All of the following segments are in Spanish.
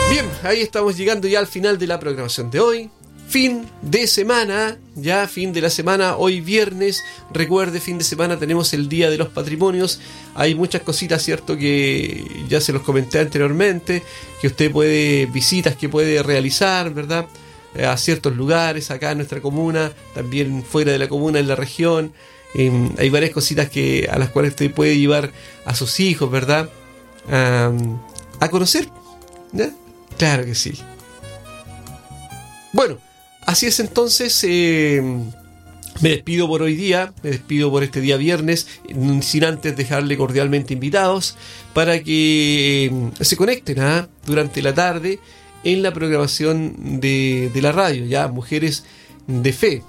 Bien, ahí estamos llegando ya al final de la programación de hoy. Fin de semana, ya fin de la semana, hoy viernes. Recuerde, fin de semana tenemos el Día de los Patrimonios. Hay muchas cositas, ¿cierto?, que ya se los comenté anteriormente, que usted puede, visitas que puede realizar, ¿verdad?, a ciertos lugares acá en nuestra comuna, también fuera de la comuna, en la región. Hay varias cositas a las cuales usted puede llevar a sus hijos, ¿verdad?, a conocer, ¿ya? Claro que sí. Bueno, así es entonces. Me despido por hoy día, me despido por este día viernes, sin antes dejarle cordialmente invitados para que se conecten durante la tarde en la programación de la radio, ya Mujeres de Fe.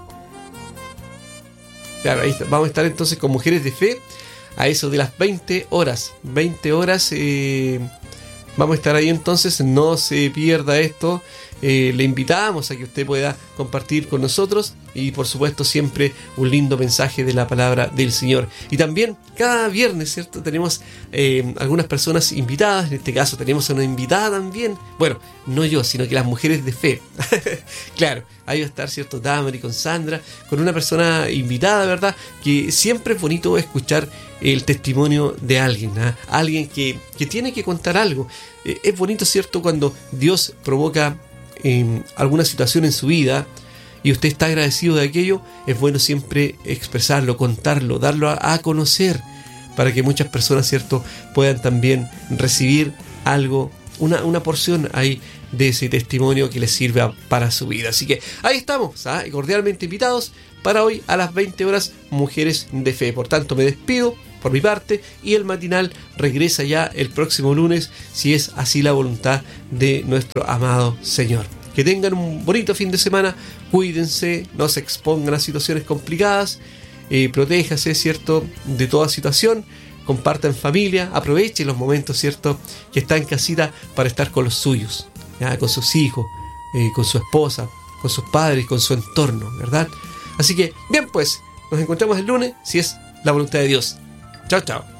Claro, ahí vamos a estar entonces con Mujeres de Fe a eso de las 20 horas. 20 horas. Vamos a estar ahí entonces, no se pierda esto. Le invitamos a que usted pueda compartir con nosotros y por supuesto siempre un lindo mensaje de la palabra del Señor. Y también cada viernes, ¿cierto?, tenemos algunas personas invitadas. En este caso tenemos a una invitada también. Bueno, no yo, sino que las Mujeres de Fe. Claro, ahí va a estar, ¿cierto?, Tamari con Sandra, con una persona invitada, ¿verdad?, que siempre es bonito escuchar el testimonio de alguien, alguien que tiene que contar algo. Es bonito, ¿cierto?, cuando Dios provoca alguna situación en su vida y usted está agradecido de aquello. Es bueno siempre expresarlo, contarlo, darlo a conocer, para que muchas personas, ¿cierto?, puedan también recibir algo, una porción ahí de ese testimonio que les sirva para su vida. Así que ahí estamos, cordialmente invitados para hoy a las 20 horas, Mujeres de Fe. Por tanto, me despido por mi parte y el matinal regresa ya el próximo lunes, si es así la voluntad de nuestro amado Señor. Que tengan un bonito fin de semana, cuídense, no se expongan a situaciones complicadas, protéjase, ¿cierto?, de toda situación, compartan familia, aprovechen los momentos, ¿cierto?, que está en casita para estar con los suyos, ¿ya?, con sus hijos, con su esposa, con sus padres, con su entorno, ¿verdad? Así que, bien, pues, nos encontramos el lunes, si es la voluntad de Dios. Chao, chao.